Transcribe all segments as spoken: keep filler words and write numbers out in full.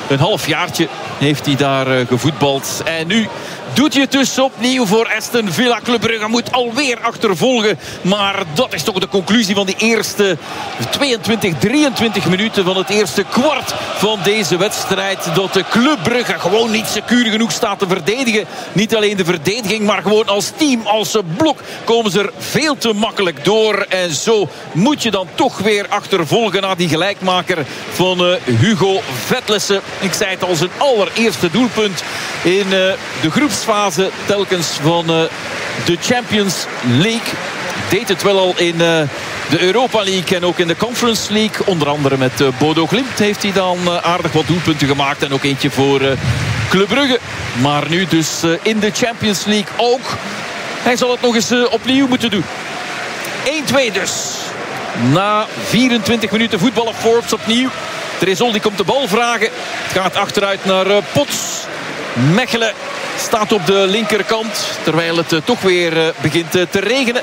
Een halfjaartje heeft hij daar uh, gevoetbald. En nu doet hij het dus opnieuw voor Aston Villa. Club Brugge moet alweer achtervolgen. Maar dat is toch de conclusie van die eerste tweeëntwintig, drieëntwintig minuten van het eerste kwart van deze wedstrijd. Dat de Club Brugge gewoon niet secuur genoeg staat te verdedigen. Niet alleen de verdediging, maar gewoon als team, als blok komen ze er veel te makkelijk door. En zo moet je dan toch weer achtervolgen naar die gelijkmaker van uh, Hugo Vetlesen. Ik zei het al, zijn allereerste doelpunt in uh, de groepsfase telkens van uh, de Champions League. Deed het wel al in uh, de Europa League en ook in de Conference League. Onder andere met uh, Bodo Glimt heeft hij dan uh, aardig wat doelpunten gemaakt. En ook eentje voor uh, Club Brugge. Maar nu dus uh, in de Champions League ook. Hij zal het nog eens uh, opnieuw moeten doen. één twee dus. Na vierentwintig minuten voetballen Forbes opnieuw. Tresol die komt de bal vragen. Het gaat achteruit naar uh, Pots. Mechelen staat op de linkerkant. Terwijl het uh, toch weer uh, begint uh, te regenen.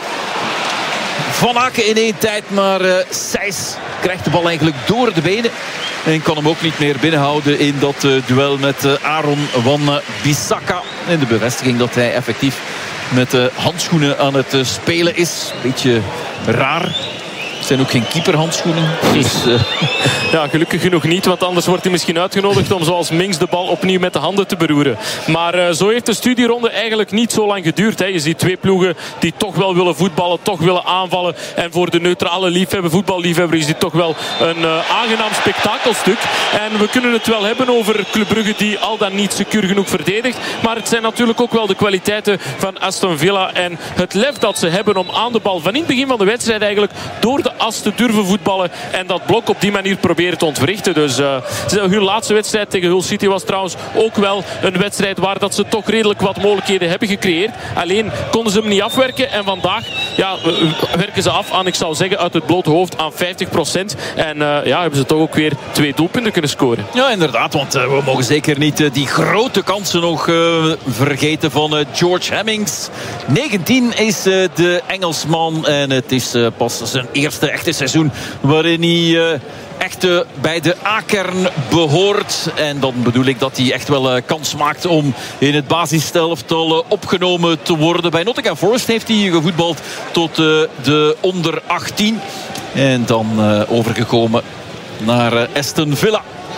Van Aken in één tijd. Maar uh, Sijs krijgt de bal eigenlijk door de benen. En kan hem ook niet meer binnenhouden in dat uh, duel met uh, Aaron Wan-Bissaka. En de bevestiging dat hij effectief met uh, handschoenen aan het uh, spelen is. Beetje raar. Het zijn ook geen keeperhandschoenen. Dus, uh... ja, gelukkig genoeg niet. Want anders wordt hij misschien uitgenodigd om zoals Minks de bal opnieuw met de handen te beroeren. Maar uh, zo heeft de studieronde eigenlijk niet zo lang geduurd. Hè. Je ziet twee ploegen die toch wel willen voetballen. Toch willen aanvallen. En voor de neutrale liefhebber, voetballiefhebber is dit toch wel een uh, aangenaam spektakelstuk. En we kunnen het wel hebben over Club Brugge die al dan niet secuur genoeg verdedigt. Maar het zijn natuurlijk ook wel de kwaliteiten van Aston Villa. En het lef dat ze hebben om aan de bal van in het begin van de wedstrijd eigenlijk door de as te durven voetballen en dat blok op die manier proberen te ontwrichten. Dus uh, hun laatste wedstrijd tegen Hull City was trouwens ook wel een wedstrijd waar dat ze toch redelijk wat mogelijkheden hebben gecreëerd. Alleen konden ze hem niet afwerken en vandaag ja, werken ze af aan, ik zou zeggen, uit het blote hoofd aan vijftig procent. En uh, ja, hebben ze toch ook weer twee doelpunten kunnen scoren. Ja, inderdaad, want uh, we mogen zeker niet uh, die grote kansen nog uh, vergeten van uh, George Hemmings. negentien is uh, de Engelsman en het is uh, pas zijn eerste echte seizoen waarin hij uh, echt uh, bij de A-kern behoort. En dan bedoel ik dat hij echt wel uh, kans maakt om in het basisselftal uh, opgenomen te worden. Bij Nottingham Forest heeft hij gevoetbald tot uh, de onder achttien. En dan uh, overgekomen naar uh, Aston Villa.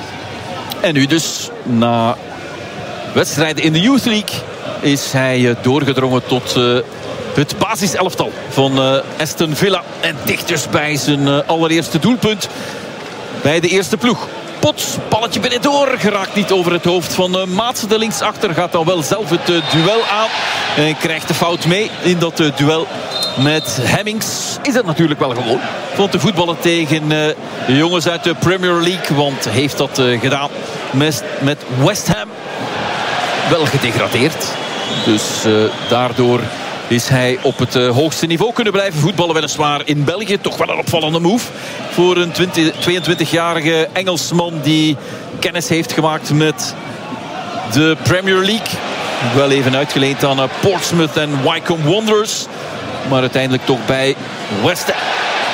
En nu dus na wedstrijden in de Youth League is hij uh, doorgedrongen tot Uh, het basiselftal van uh, Aston Villa. En dicht dus bij zijn uh, allereerste doelpunt bij de eerste ploeg. Pots, balletje binnendoor. Geraakt niet over het hoofd van uh, Maatsen de linksachter. Gaat dan wel zelf het uh, duel aan. En krijgt de fout mee in dat uh, duel met Hemmings. Is dat natuurlijk wel gewoon. Vond de voetballen tegen uh, de jongens uit de Premier League. Want heeft dat uh, gedaan met, met West Ham. Wel gedegradeerd. Dus uh, daardoor is hij op het uh, hoogste niveau kunnen blijven voetballen. Weliswaar in België. Toch wel een opvallende move voor een tweeëntwintigjarige Engelsman die kennis heeft gemaakt met de Premier League. Wel even uitgeleend aan uh, Portsmouth en Wycombe Wanderers. Maar uiteindelijk toch bij West Ham.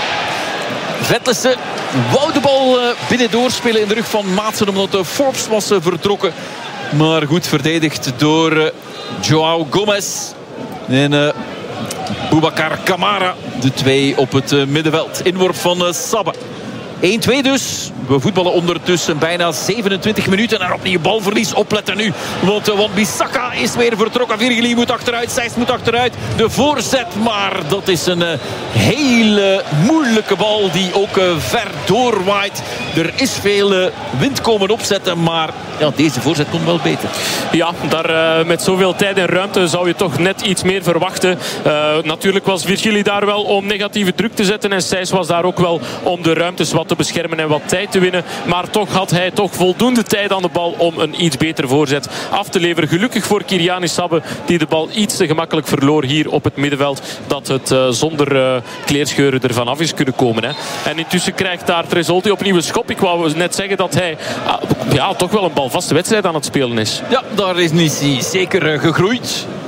Vetlesen wou de bal uh, binnen doorspelen in de rug van Maatsen omdat uh, Forbes was uh, vertrokken. Maar goed verdedigd door uh, Joao Gomez. En uh, Boubacar Kamara. De twee op het uh, middenveld. Inworp van uh, Sabbe. één twee dus. We voetballen ondertussen bijna zevenentwintig minuten. En opnieuw balverlies. Opletten nu. Want uh, Wan-Bissaka is weer vertrokken. Virgili moet achteruit. Sijs moet achteruit. De voorzet. Maar dat is een uh, hele moeilijke bal. Die ook uh, ver doorwaait. Er is veel uh, wind komen opzetten. Maar ja, deze voorzet komt wel beter. Ja, daar, uh, met zoveel tijd en ruimte zou je toch net iets meer verwachten. Uh, natuurlijk was Virgili daar wel om negatieve druk te zetten. En Sijs was daar ook wel om de ruimtes wat te beschermen en wat tijd te winnen. Maar toch had hij toch voldoende tijd aan de bal om een iets betere voorzet af te leveren. Gelukkig voor Kyriani Sabbe die de bal iets te gemakkelijk verloor hier op het middenveld. Dat het uh, zonder uh, kleerscheuren ervan af is kunnen komen. Hè. En intussen krijgt daar Tresol opnieuw een schop. Ik wou net zeggen dat hij uh, ja, toch wel een balvaste wedstrijd aan het spelen is. Ja, daar is hij zeker uh, gegroeid.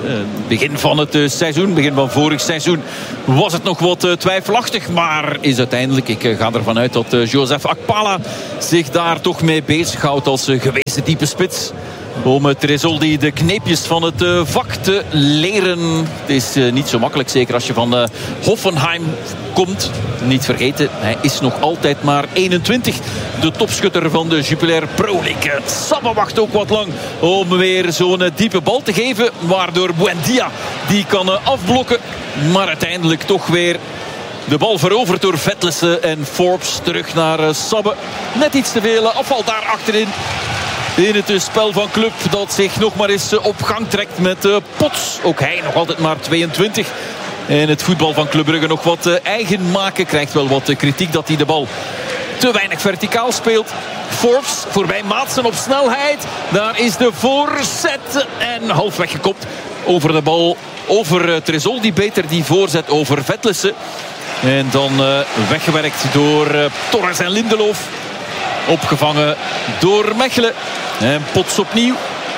begin van het uh, seizoen, begin van vorig seizoen, was het nog wat uh, twijfelachtig. Maar is uiteindelijk, ik uh, ga ervan uit dat uh, Joseph Akpala zich daar toch mee bezighoudt als uh, gewezen diepe spits. Om uh, Tresoldi de kneepjes van het uh, vak te leren. Het is uh, niet zo makkelijk, zeker als je van uh, Hoffenheim komt. Niet vergeten, hij is nog altijd maar eenentwintig. De topschutter van de Jupiler Pro League. Sabbe wacht ook wat lang om weer zo'n uh, diepe bal te geven. Waardoor Buendia die kan uh, afblokken. Maar uiteindelijk toch weer de bal veroverd door Vetlessen en Forbes terug naar uh, Sabbe. Net iets te veel afval daar achterin. In het spel van Club dat zich nog maar eens op gang trekt met uh, Pots. Ook hij nog altijd maar tweeëntwintig. En het voetbal van Club Brugge nog wat uh, eigen maken. Krijgt wel wat uh, kritiek dat hij de bal te weinig verticaal speelt. Forbes voorbij Maatsen op snelheid. Daar is de voorzet en half weggekopt over de bal. Over uh, Tresoldi beter die voorzet over Vetlessen. En dan uh, weggewerkt door uh, Torres en Lindeloof. Opgevangen door Mechelen. En Pots opnieuw.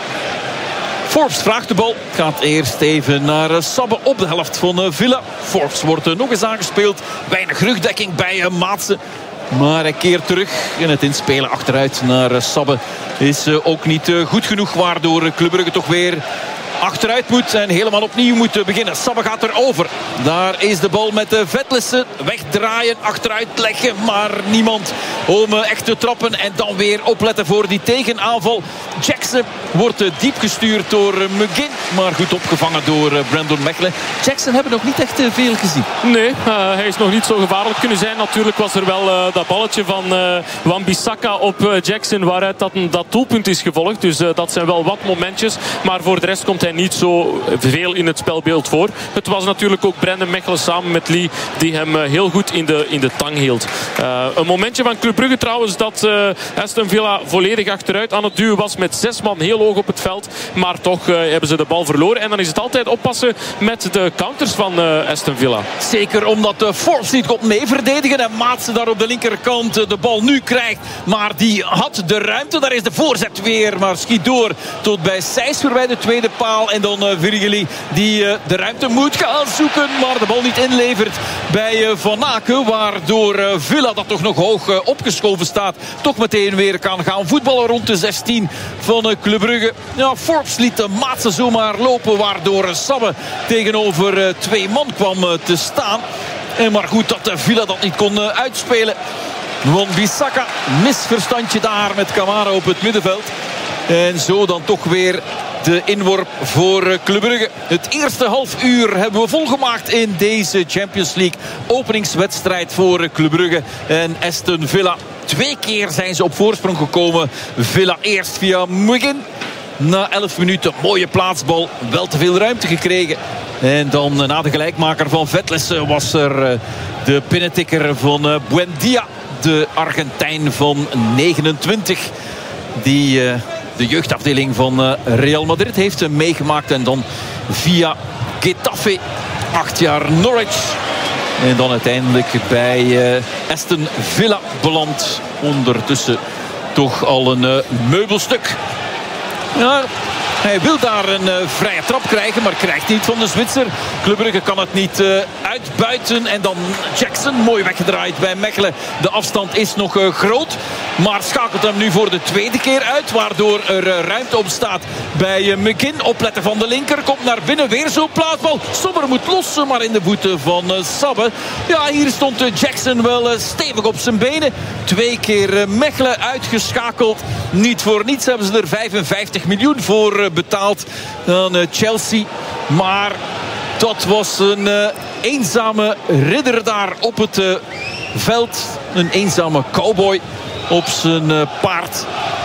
Forbes vraagt de bal. Gaat eerst even naar Sabbe op de helft van Villa. Forbes wordt nog eens aangespeeld. Weinig rugdekking bij Maatsen. Maar hij keert terug. En het inspelen achteruit naar Sabbe is ook niet goed genoeg. Waardoor Club Brugge toch weer achteruit moet en helemaal opnieuw moet beginnen. Sabbe gaat erover. Daar is de bal met de Vetlessen. Wegdraaien, achteruit leggen, maar niemand om echt te trappen. En dan weer opletten voor die tegenaanval. Jackson wordt diep gestuurd door McGinn, maar goed opgevangen door Brandon Mechelen. Jackson hebben we nog niet echt veel gezien. Nee, uh, hij is nog niet zo gevaarlijk kunnen zijn. Natuurlijk was er wel uh, dat balletje van uh, Wan-Bissaka op uh, Jackson, waaruit dat, dat doelpunt is gevolgd. Dus uh, dat zijn wel wat momentjes. Maar voor de rest komt hij niet zo veel in het spelbeeld voor. Het was natuurlijk ook Brandon Mechelen samen met Lee die hem heel goed in de, in de tang hield. Uh, een momentje van Club Brugge trouwens dat uh, Aston Villa volledig achteruit aan het duwen was met zes man heel hoog op het veld. Maar toch uh, hebben ze de bal verloren. En dan is het altijd oppassen met de counters van uh, Aston Villa. Zeker omdat uh, Forbes niet komt mee verdedigen. En Maatsen daar op de linkerkant uh, de bal nu krijgt. Maar die had de ruimte. Daar is de voorzet weer. Maar schiet door tot bij Sijs bij de tweede paal. En dan uh, Virgili die uh, de ruimte moet gaan zoeken. Maar de bal niet inlevert bij uh, Van Aken. Waardoor uh, Villa dat toch nog hoog uh, opgeschoven staat. Toch meteen weer kan gaan voetballen rond de zestien van uh, Club Brugge. Ja, Forbes liet uh, Maatsen zomaar lopen. Waardoor uh, Sabbe tegenover uh, twee man kwam uh, te staan. En maar goed dat uh, Villa dat niet kon uh, uitspelen. Wan-Bissaka, misverstandje daar met Kamara op het middenveld. En zo dan toch weer de inworp voor Club Brugge. Het eerste half uur hebben we volgemaakt in deze Champions League openingswedstrijd voor Club Brugge en Aston Villa. Twee keer zijn ze op voorsprong gekomen. Villa eerst via McGinn. Na elf minuten mooie plaatsbal. Wel te veel ruimte gekregen. En dan na de gelijkmaker van Vetlessen was er de pinnentikker van Buendia. De Argentijn van negenentwintig. Die uh, de jeugdafdeling van uh, Real Madrid heeft meegemaakt. En dan via Getafe. Acht jaar Norwich. En dan uiteindelijk bij uh, Aston Villa beland. Ondertussen toch al een uh, meubelstuk. Ja, hij wil daar een uh, vrije trap krijgen, maar krijgt niet van de Zwitser. Club Brugge kan het niet uh, uitbuiten. En dan Jackson, mooi weggedraaid bij Mechelen. De afstand is nog uh, groot. Maar schakelt hem nu voor de tweede keer uit. Waardoor er uh, ruimte ontstaat bij uh, McGinn. Opletten van de linker, komt naar binnen. Weer zo'n plaatsbal. Sommer moet lossen, maar in de voeten van uh, Sabbe. Ja, hier stond uh, Jackson wel uh, stevig op zijn benen. Twee keer uh, Mechelen uitgeschakeld. Niet voor niets hebben ze er vijfenvijftig miljoen voor uh, betaald aan uh, Chelsea. Maar dat was een uh, eenzame ridder daar op het uh, veld. Een eenzame cowboy op zijn uh, paard.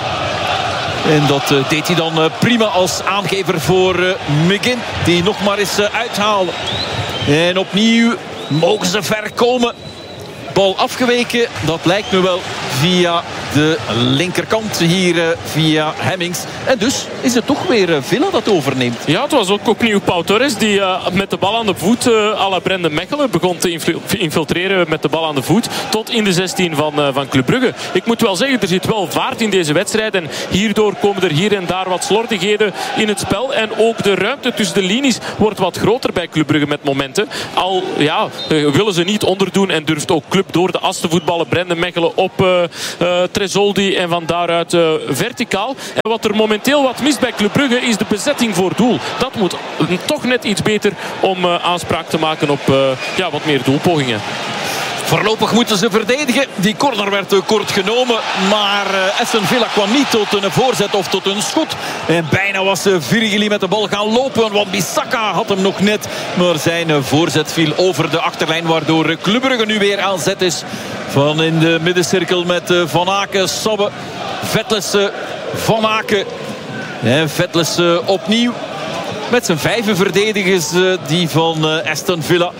En dat uh, deed hij dan uh, prima als aangever voor uh, McGinn. Die nog maar eens uh, uithaalde. En opnieuw mogen ze ver komen. Bal afgeweken, dat lijkt me wel via de linkerkant hier uh, via Hemmings. En dus is het toch weer uh, Villa dat overneemt. Ja, het was ook opnieuw Pau Torres die uh, met de bal aan de voet uh, à la Brendan Mechelen begon te infiltreren met de bal aan de voet tot in de zestien van, uh, van Club Brugge. Ik moet wel zeggen, er zit wel vaart in deze wedstrijd en hierdoor komen er hier en daar wat slordigheden in het spel. En ook de ruimte tussen de linies wordt wat groter bij Club Brugge met momenten. Al ja, uh, willen ze niet onderdoen en durft ook Club door de as te voetballen. Brendan Mechelen op uh, uh, Tresoldi en van daaruit uh, verticaal. En wat er momenteel wat mist bij Club Brugge is de bezetting voor doel. Dat moet uh, toch net iets beter om uh, aanspraak te maken op uh, ja, wat meer doelpogingen. Voorlopig moeten ze verdedigen. Die corner werd kort genomen. Maar uh, Aston Villa kwam niet tot een voorzet of tot een schot. En bijna was uh, Virgili met de bal gaan lopen. Want Bissaka had hem nog net. Maar zijn uh, voorzet viel over de achterlijn. Waardoor uh, Club Brugge nu weer aan zet is. Van in de middencirkel met uh, Van Aken, Sabbe, Vetlesen, Van Aken. En Vetlesen opnieuw. Met zijn vijven verdedigers uh, die van uh, Aston Villa.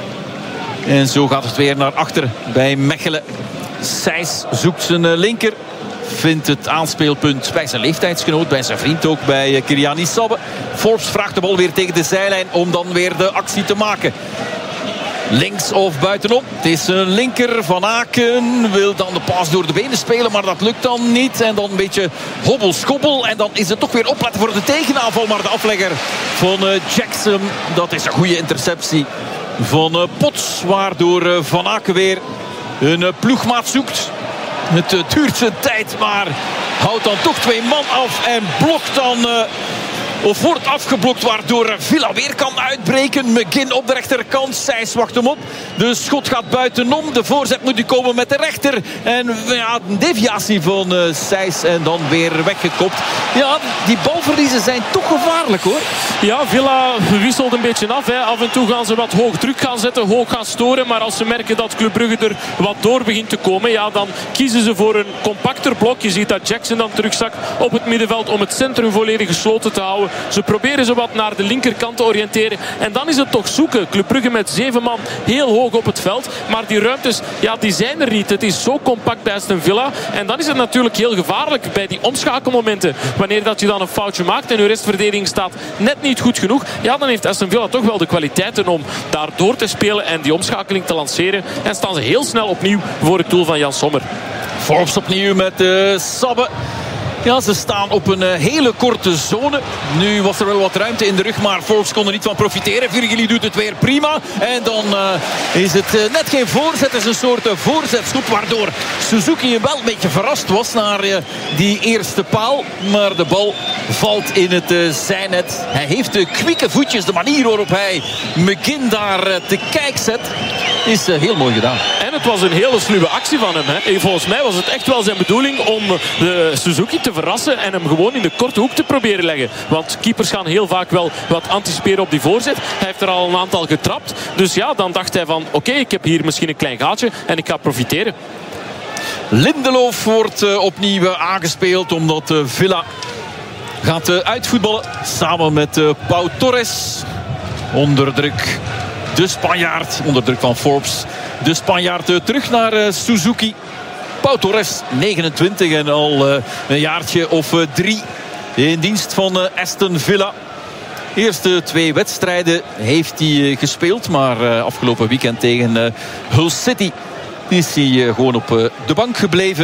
En zo gaat het weer naar achter bij Mechelen. Sijs zoekt zijn linker. Vindt het aanspeelpunt bij zijn leeftijdsgenoot. Bij zijn vriend ook, bij Kiriani Sabbe. Forbes vraagt de bal weer tegen de zijlijn om dan weer de actie te maken. Links of buitenom. Het is een linker. Van Aken wil dan de paas door de benen spelen. Maar dat lukt dan niet. En dan een beetje hobbel-schobbel. En dan is het toch weer opletten voor de tegenaanval. Maar de aflegger van Jackson. Dat is een goede interceptie van uh, Pots, waardoor uh, Van Aken weer een uh, ploegmaat zoekt. Het uh, duurt zijn tijd, maar houdt dan toch twee man af en blokt dan uh, of wordt afgeblokt, waardoor Villa weer kan uitbreken. McGinn op de rechterkant, Sijs wacht hem op. De schot gaat buitenom, de voorzet moet nu komen met de rechter. En ja, een deviatie van uh, Sijs en dan weer weggekopt. Ja, die balverliezen zijn toch gevaarlijk, hoor. Ja, Villa wisselt een beetje af. Hè. Af en toe gaan ze wat hoog druk gaan zetten, hoog gaan storen. Maar als ze merken dat Club Brugge er wat door begint te komen, ja, dan kiezen ze voor een compacter blok. Je ziet dat Jackson dan terugzakt op het middenveld om het centrum volledig gesloten te houden. Ze proberen ze wat naar de linkerkant te oriënteren. En dan is het toch zoeken. Club Brugge met zeven man heel hoog op het veld. Maar die ruimtes, ja, die zijn er niet. Het is zo compact bij Aston Villa. En dan is het natuurlijk heel gevaarlijk bij die omschakelmomenten. Wanneer dat je dan een foutje maakt en je restverdediging staat net niet goed genoeg. Ja, dan heeft Aston Villa toch wel de kwaliteiten om daar door te spelen en die omschakeling te lanceren. En staan ze heel snel opnieuw voor het doel van Jan Sommer. Forbes opnieuw met uh, Sabbe. Ja, ze staan op een uh, hele korte zone. Nu was er wel wat ruimte in de rug, maar Forbes kon er niet van profiteren. Virgili doet het weer prima. En dan uh, is het uh, net geen voorzet. Het is een soort uh, voorzetschop, waardoor Suzuki wel een beetje verrast was naar uh, die eerste paal. Maar de bal valt in het uh, zijnet. Hij heeft de kwieke voetjes. De manier waarop hij McGinn daar uh, te kijk zet, is uh, heel mooi gedaan. En het was een hele sluwe actie van hem. Hè. Volgens mij was het echt wel zijn bedoeling om de Suzuki te verrassen en hem gewoon in de korte hoek te proberen leggen. Want keepers gaan heel vaak wel wat anticiperen op die voorzet. Hij heeft er al een aantal getrapt. Dus ja, dan dacht hij van oké, okay, ik heb hier misschien een klein gaatje en ik ga profiteren. Lindeloof wordt uh, opnieuw uh, aangespeeld omdat uh, Villa gaat uh, uitvoetballen. Samen met uh, Pau Torres. Onder druk de Spanjaard. Onder druk van Forbes. De Spanjaard uh, terug naar uh, Suzuki. Pau Torres, negenentwintig en al uh, een jaartje of uh, drie in dienst van uh, Aston Villa. Eerste twee wedstrijden heeft hij uh, gespeeld. Maar uh, afgelopen weekend tegen uh, Hull City is hij uh, gewoon op uh, de bank gebleven.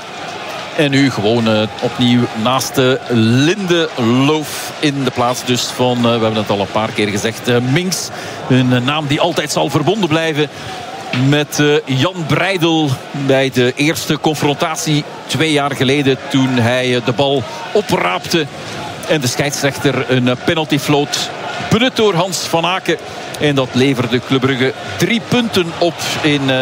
En nu gewoon uh, opnieuw naast uh, Lindeloof in de plaats dus van, uh, we hebben het al een paar keer gezegd, uh, Minks. Een uh, naam die altijd zal verbonden blijven met uh, Jan Breidel bij de eerste confrontatie twee jaar geleden, toen hij uh, de bal opraapte en de scheidsrechter een uh, penalty floot, benut door Hans van Aken. En dat leverde Club Brugge drie punten op in uh,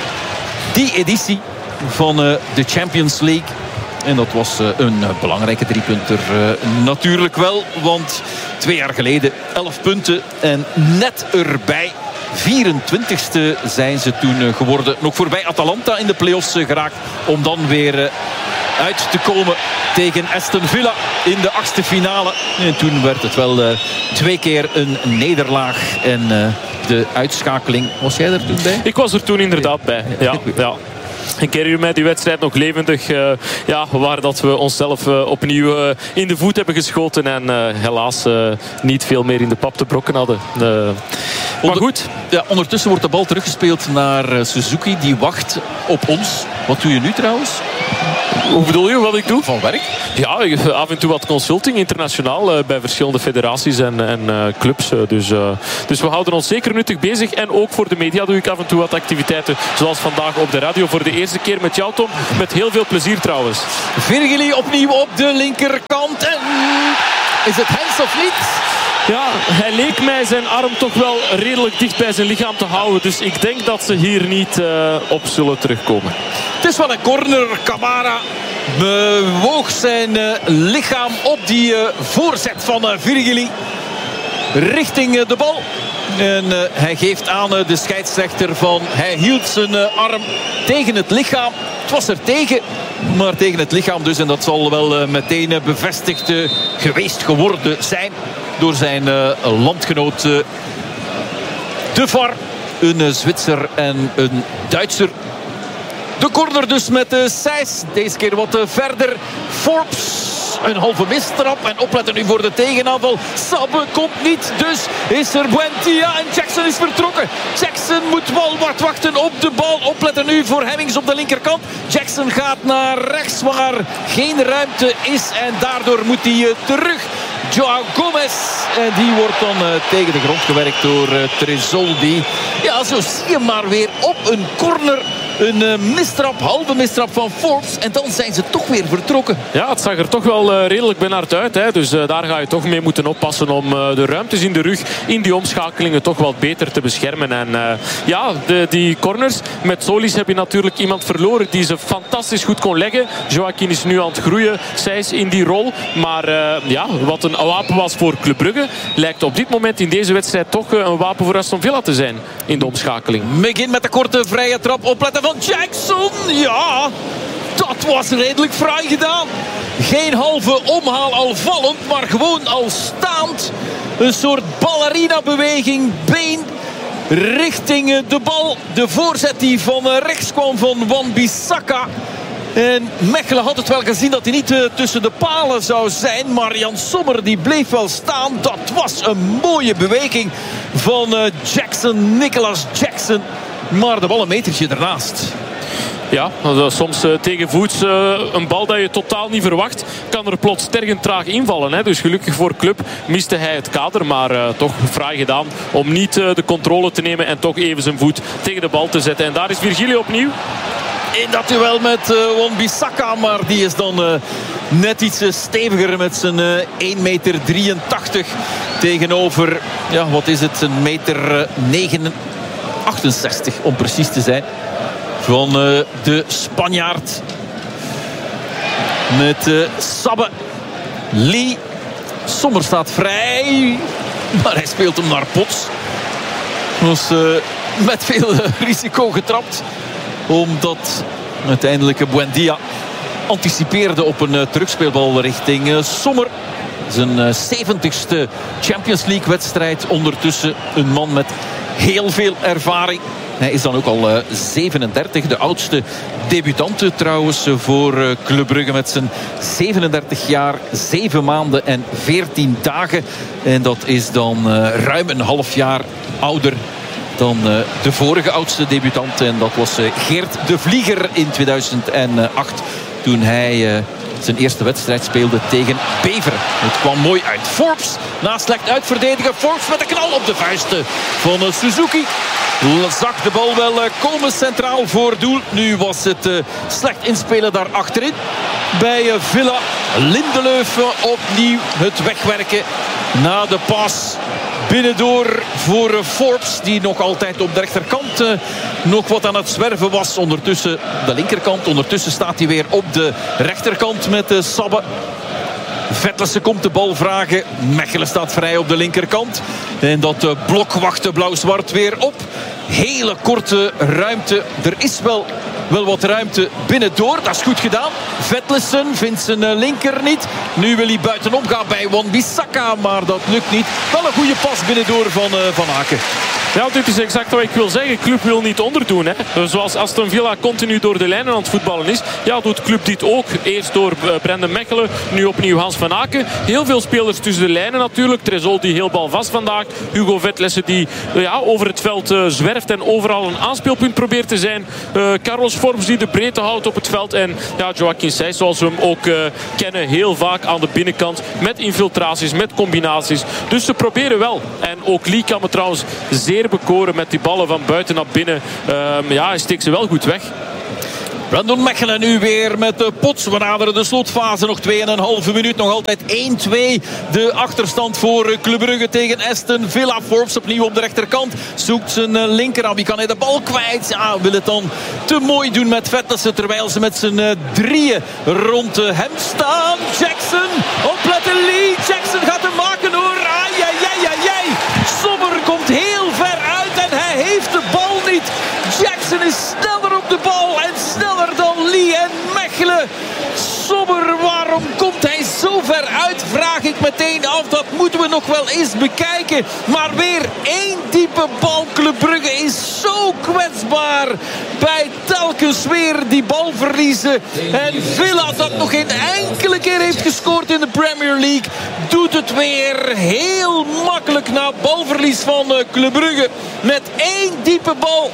die editie van uh, de Champions League. En dat was uh, een uh, belangrijke driepunter uh, natuurlijk wel. Want twee jaar geleden elf punten en net erbij. vierentwintigste zijn ze toen uh, geworden. Nog voorbij Atalanta in de play-offs uh, geraakt. Om dan weer uh, uit te komen tegen Aston Villa in de achtste finale. En toen werd het wel uh, twee keer een nederlaag. En uh, de uitschakeling, was jij er toen bij? Ik was er toen inderdaad bij. Ja, ja. Ik herinner mij die wedstrijd nog levendig. Uh, ja, waar dat we onszelf uh, opnieuw uh, in de voet hebben geschoten. En uh, helaas uh, niet veel meer in de pap te brokken hadden. Uh, maar Onder, goed. Ja, ondertussen wordt de bal teruggespeeld naar uh, Suzuki. Die wacht op ons. Wat doe je nu trouwens? Hoe bedoel je wat ik doe? Van werk? Ja, af en toe wat consulting internationaal uh, bij verschillende federaties en, en uh, clubs. Uh, dus, uh, dus we houden ons zeker nuttig bezig. En ook voor de media doe ik af en toe wat activiteiten. Zoals vandaag op de radio voor de eerste keer met jou, Tom. Met heel veel plezier trouwens. Virgili opnieuw op de linkerkant. En is het Hens of niet? Ja, hij leek mij zijn arm toch wel redelijk dicht bij zijn lichaam te houden. Dus ik denk dat ze hier niet uh, op zullen terugkomen. Het is wel een corner. Camara bewoog zijn uh, lichaam op die uh, voorzet van uh, Virgili. Richting uh, de bal. En uh, hij geeft aan uh, de scheidsrechter van hij hield zijn uh, arm tegen het lichaam. Het was er tegen, maar tegen het lichaam dus. En dat zal wel uh, meteen uh, bevestigd uh, geweest geworden zijn door zijn uh, landgenoot uh, De Var. Een uh, Zwitser en een Duitser. De corner dus met uh, Sijs. Deze keer wat uh, verder. Forbes. Een halve mistrap. En opletten nu voor de tegenaanval. Sabbe komt niet. Dus is er Buendia. En Jackson is vertrokken. Jackson moet wel wat wachten op de bal. Opletten nu voor Hemmings op de linkerkant. Jackson gaat naar rechts waar geen ruimte is. En daardoor moet hij uh, terug. Joao Gomez. En die wordt dan uh, tegen de grond gewerkt door uh, Tresoldi. Ja, zo zie je maar weer op een corner. Een uh, mistrap, halve mistrap van Forbes. En dan zijn ze toch weer vertrokken. Ja, het zag er toch wel uh, redelijk benard uit. Hè? Dus uh, daar ga je toch mee moeten oppassen om uh, de ruimtes in de rug in die omschakelingen toch wat beter te beschermen. En uh, ja, de, die corners. Met Solis heb je natuurlijk iemand verloren die ze fantastisch goed kon leggen. Joaquin is nu aan het groeien. Zij is in die rol. Maar uh, ja, wat een wapen was voor Club Brugge, lijkt op dit moment in deze wedstrijd toch uh, een wapen voor Aston Villa te zijn in de omschakeling. McGinn met de korte vrije trap. Opletten van Jackson. Ja, dat was redelijk fraai gedaan. Geen halve omhaal al vallend, maar gewoon al staand. Een soort ballerina beweging. Been richting de bal. De voorzet die van rechts kwam van Wan-Bissaka. En Mechelen had het wel gezien dat hij niet uh, tussen de palen zou zijn. Maar Jan Sommer die bleef wel staan. Dat was een mooie beweging van uh, Jackson, Nicolas Jackson. Maar de bal een metertje ernaast. Ja, soms uh, tegenvoets uh, een bal dat je totaal niet verwacht, kan er plots tergend traag invallen. Hè? Dus gelukkig voor Club miste hij het kader. Maar uh, toch fraai gedaan om niet uh, de controle te nemen en toch even zijn voet tegen de bal te zetten. En daar is Virgili opnieuw. In dat duel met uh, Wan-Bissaka. Maar die is dan uh, net iets uh, steviger met zijn uh, één meter drieëntachtig tegenover, ja, wat is het, een meter negen, achtenzestig om precies te zijn. Van uh, de Spanjaard. Met uh, Sabbe. Lee. Sommer staat vrij. Maar hij speelt hem naar Pots. Was uh, met veel uh, risico getrapt. Omdat uiteindelijk Buendia anticipeerde op een uh, terugspeelbal richting uh, Sommer. Zijn uh, zeventigste Champions League wedstrijd. Ondertussen een man met heel veel ervaring. Hij is dan ook al uh, zevenendertig. De oudste debutante trouwens voor uh, Club Brugge. Met zijn zevenendertig jaar, zeven maanden en veertien dagen. En dat is dan uh, ruim een half jaar ouder dan uh, de vorige oudste debutant. En dat was uh, Geert de Vlieger in tweeduizend acht. Toen hij uh, zijn eerste wedstrijd speelde tegen Beveren. Het kwam mooi uit. Forbes na slecht uitverdedigen. Forbes met een knal op de vuisten van uh, Suzuki. Zag de bal wel uh, komen centraal voor doel. Nu was het uh, slecht inspelen daar achterin. Bij uh, Villa. Lindelöf opnieuw het wegwerken na de pas. Binnendoor voor uh, Forbes. Die nog altijd op de rechterkant uh, nog wat aan het zwerven was. Ondertussen de linkerkant. Ondertussen staat hij weer op de rechterkant met uh, Sabbe. Vetlesen komt de bal vragen. Mechelen staat vrij op de linkerkant. En dat uh, blok wacht de blauw-zwart weer op. Hele korte ruimte. Er is wel wel wat ruimte binnendoor. Dat is goed gedaan. Vetlesen vindt zijn linker niet. Nu wil hij buitenom gaan bij Wan-Bissaka, maar dat lukt niet. Wel een goede pas binnendoor van uh, Van Aken. Ja, dit is exact wat ik wil zeggen. Club wil niet onderdoen. Hè. Zoals Aston Villa continu door de lijnen aan het voetballen is. Ja, doet Club dit ook. Eerst door uh, Brendan Mechelen. Nu opnieuw Hans Van Aken. Heel veel spelers tussen de lijnen natuurlijk. Tresol die heel balvast vandaag. Hugo Vetlesen die uh, ja, over het veld uh, zwerft en overal een aanspeelpunt probeert te zijn. Uh, Carlos Forbes die de breedte houdt op het veld. En ja, Joaquin Sijs, zoals we hem ook uh, kennen, heel vaak aan de binnenkant. Met infiltraties, met combinaties. Dus ze proberen wel. En ook Lee kan me trouwens zeer bekoren met die ballen van buiten naar binnen. Uh, ja, hij steekt ze wel goed weg. Brandon Mechelen nu weer met de Pots. We naderen de slotfase. Nog twee en een halve minuut. Nog altijd één twee. De achterstand voor Club Brugge tegen Aston Villa. Forbes opnieuw op de rechterkant. Zoekt zijn linkerarm. Wie kan hij de bal kwijt? Ja, wil het dan te mooi doen met Vetlesen. Terwijl ze met z'n drieën rond hem staan. Jackson. Opletten Lee. Jackson gaat hem maken hoor. Ai, ai, ai, ai, ai. Sommer komt heel ver uit. En hij heeft de bal niet. Jackson is sneller op de bal. En sneller dan Lee en Mechelen. Sommer, waarom komt hij zo ver uit? Vraag ik meteen af. Dat moeten we nog wel eens bekijken. Maar weer één diepe bal. Club Brugge is zo kwetsbaar. Bij telkens weer die bal verliezen. En Villa, dat nog geen enkele keer heeft gescoord in de Premier League, doet het weer heel makkelijk na balverlies van Club Brugge. Met één diepe bal.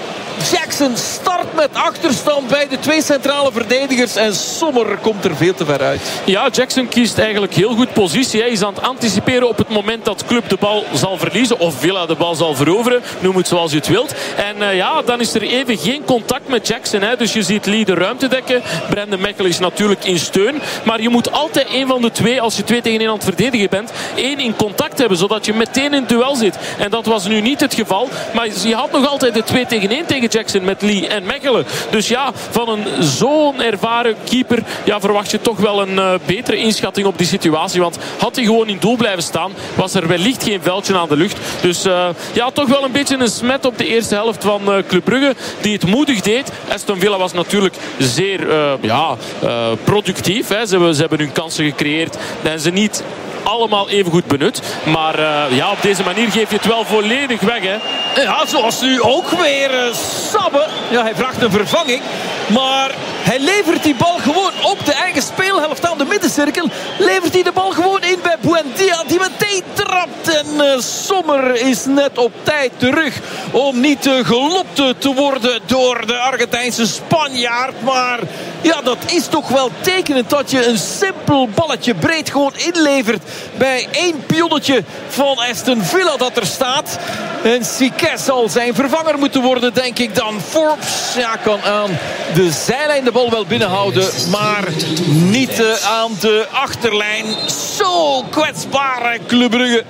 Jackson start met achterstand bij de twee centrale verdedigers. En Sommer komt er veel te ver uit. Ja, Jackson kiest eigenlijk heel goed positie. Hij is aan het anticiperen op het moment dat Club de bal zal verliezen. Of Villa de bal zal veroveren. Noem het zoals je het wilt. En uh, ja, dan is er even geen contact met Jackson. Hè. Dus je ziet Lee de ruimte dekken. Brendan Mechelen is natuurlijk in steun. Maar je moet altijd één van de twee, als je twee tegen één aan het verdedigen bent, één in contact hebben. Zodat je meteen in het duel zit. En dat was nu niet het geval. Maar je had nog altijd de twee tegen één tegen Jackson met Lee en Mechelen. Dus ja, van een zo'n ervaren keeper ja, verwacht je toch wel een uh, betere inschatting op die situatie. Want had hij gewoon in doel blijven staan, was er wellicht geen veldje aan de lucht. Dus uh, ja, toch wel een beetje een smet op de eerste helft van uh, Club Brugge, die het moedig deed. Aston Villa was natuurlijk zeer uh, ja, uh, productief. Hè. Ze, hebben, ze hebben hun kansen gecreëerd en ze niet allemaal even goed benut. Maar uh, ja, op deze manier geef je het wel volledig weg. Hè. Ja, zoals nu ook weer uh, Sabbe. Ja, hij vraagt een vervanging. Maar hij levert die bal gewoon op de eigen speelhelft aan de middencirkel. Levert hij de bal gewoon in bij Buendia, die meteen trapt. En uh, Sommer is net op tijd terug om niet uh, gelopt te worden door de Argentijnse Spanjaard. Maar ja, dat is toch wel tekenend dat je een simpel balletje breed gewoon inlevert bij één pionnetje van Aston Villa dat er staat. En Sique zal zijn vervanger moeten worden, denk ik dan. Forbes ja, kan aan de zijlijn de bal wel binnenhouden, maar niet uh, aan de achterlijn. Zo kwetsbare Club Brugge.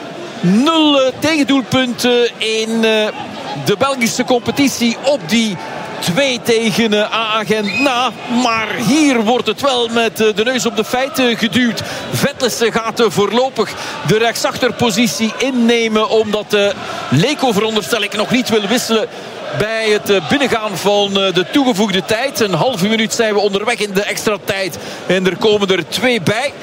Nul uh, tegendoelpunten in uh, de Belgische competitie op die twee tegen uh, A-agent na. Maar hier wordt het wel met uh, de neus op de feiten geduwd. Vetlesen gaat uh, voorlopig de rechtsachterpositie innemen, omdat uh, Leko, veronderstel ik, nog niet wil wisselen bij het uh, binnengaan van uh, de toegevoegde tijd. Een halve minuut zijn we onderweg in de extra tijd. En er komen er twee bij.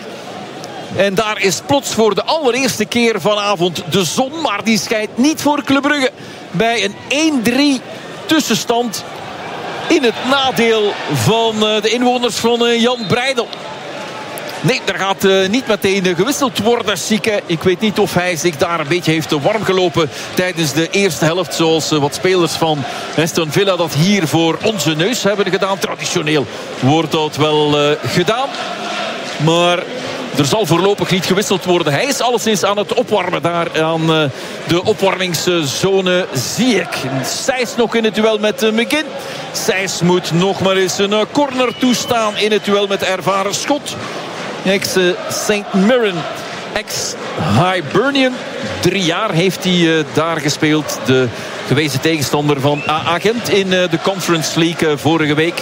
En daar is plots voor de allereerste keer vanavond de zon. Maar die schijnt niet voor Club Brugge. Bij een één drie tussenstand in het nadeel van uh, de inwoners van uh, Jan Breidel. Nee, er gaat uh, niet meteen uh, gewisseld worden, Sique. Ik weet niet of hij zich daar een beetje heeft warm gelopen tijdens de eerste helft. Zoals uh, wat spelers van Aston Villa dat hier voor onze neus hebben gedaan. Traditioneel wordt dat wel uh, gedaan. Maar er zal voorlopig niet gewisseld worden. Hij is alleszins aan het opwarmen daar aan uh, de opwarmingszone, zie ik. Sijs nog in het duel met uh, McGinn. Sijs moet nog maar eens een uh, corner toestaan in het duel met ervaren schot. Ex-Saint uh, Mirren, ex-Hibernian. Drie jaar heeft hij uh, daar gespeeld. De gewezen tegenstander van A-agent in uh, de Conference League uh, vorige week.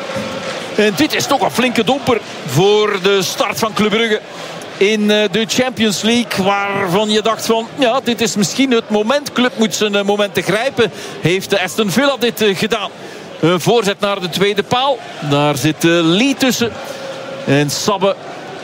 En dit is toch een flinke domper voor de start van Club Brugge in de Champions League, waarvan je dacht van ja, dit is misschien het moment. Club moet zijn momenten grijpen. Heeft Aston Villa dit gedaan. Een voorzet naar de tweede paal. Daar zit uh, Lee tussen. En Sabbe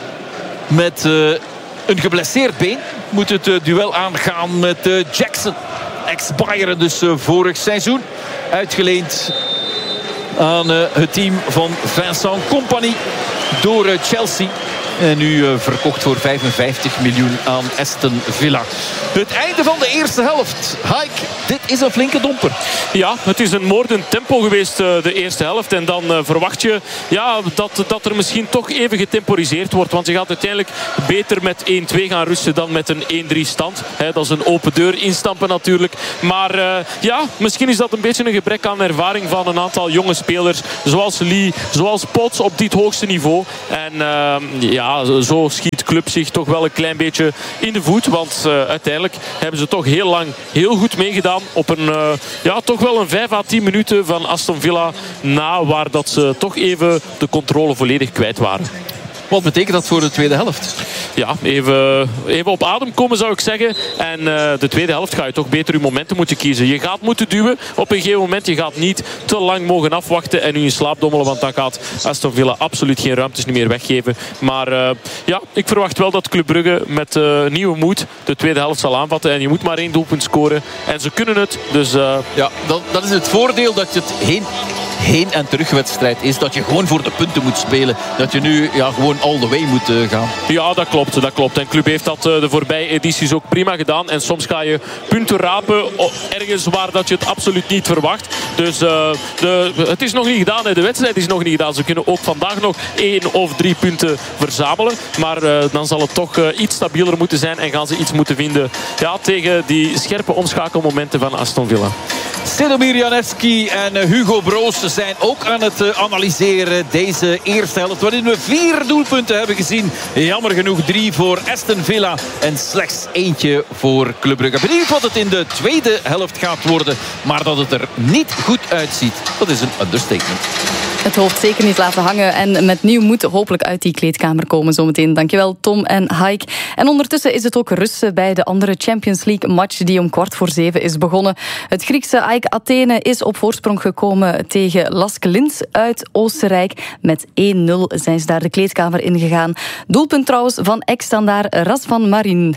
met uh, een geblesseerd been moet het uh, duel aangaan met uh, Jackson. Ex-Bayern dus uh, vorig seizoen. Uitgeleend aan uh, het team van Vincent Kompany door uh, Chelsea. En nu uh, verkocht voor vijfenvijftig miljoen aan Aston Villa. Het einde van de eerste helft. Haik, dit is een flinke domper. Ja, het is een moordend tempo geweest uh, de eerste helft. En dan uh, verwacht je ja, dat, dat er misschien toch even getemporiseerd wordt. Want je gaat uiteindelijk beter met één twee gaan rusten dan met een één drie stand. He, dat is een open deur instampen natuurlijk. Maar uh, ja, misschien is dat een beetje een gebrek aan ervaring van een aantal jonge spelers. Zoals Lee, zoals Potts op dit hoogste niveau. En uh, ja, zo schiet Club zich toch wel een klein beetje in de voet. Want uh, uiteindelijk hebben ze toch heel lang heel goed meegedaan op een, uh, ja, toch wel een vijf à tien minuten van Aston Villa na, waar dat ze toch even de controle volledig kwijt waren. Wat betekent dat voor de tweede helft? Ja, even, even op adem komen zou ik zeggen. En uh, de tweede helft ga je toch beter je momenten moeten kiezen. Je gaat moeten duwen op een gegeven moment. Je gaat niet te lang mogen afwachten en nu in slaap dommelen. Want dan gaat Aston Villa absoluut geen ruimtes meer weggeven. Maar uh, ja, ik verwacht wel dat Club Brugge met uh, nieuwe moed de tweede helft zal aanvatten. En je moet maar één doelpunt scoren. En ze kunnen het. Dus, uh... ja, dat, dat is het voordeel dat het heen, heen- en terugwedstrijd is. Dat je gewoon voor de punten moet spelen. Dat je nu ja, gewoon all the way moet uh, gaan. Ja, dat klopt, dat klopt. En Club heeft dat uh, de voorbije edities ook prima gedaan. En soms ga je punten rapen ergens waar dat je het absoluut niet verwacht. Dus uh, de, het is nog niet gedaan. Hè. De wedstrijd is nog niet gedaan. Ze kunnen ook vandaag nog één of drie punten verzamelen. Maar uh, dan zal het toch uh, iets stabieler moeten zijn. En gaan ze iets moeten vinden ja, tegen die scherpe omschakelmomenten van Aston Villa. Sedomir Janevski en Hugo Broos zijn ook aan het uh, analyseren deze eerste helft. Waarin we vier doelpunten hebben gezien. Jammer genoeg drie voor Aston Villa en slechts eentje voor Club Brugge. Benieuwd wat het in de tweede helft gaat worden. Maar dat het er niet goed uitziet, dat is een understatement. Het hoofd zeker niet laten hangen en met nieuw moed hopelijk uit die kleedkamer komen zometeen. Dankjewel Tom en Haik. En ondertussen is het ook rust bij de andere Champions League match die om kwart voor zeven is begonnen. Het Griekse A E K Athene is op voorsprong gekomen tegen Lask Linz uit Oostenrijk. Met één nul zijn ze daar de kleedkamer ingegaan. Doelpunt trouwens van ex-standaard Razvan Marin.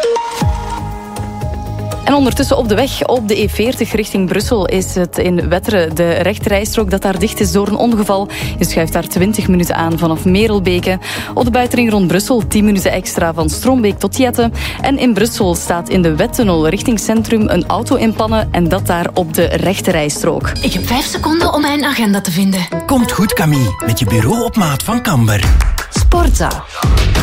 En ondertussen op de weg op de E veertig richting Brussel is het in Wetteren de rechterrijstrook dat daar dicht is door een ongeval. Je schuift daar twintig minuten aan vanaf Merelbeke. Op de buitenring rond Brussel tien minuten extra van Strombeek tot Jette. En in Brussel staat in de Wettunnel richting Centrum een auto in pannen en dat daar op de rechterrijstrook. Ik heb vijf seconden om mijn agenda te vinden. Komt goed, Camille, met je bureau op maat van Camber. Sportza.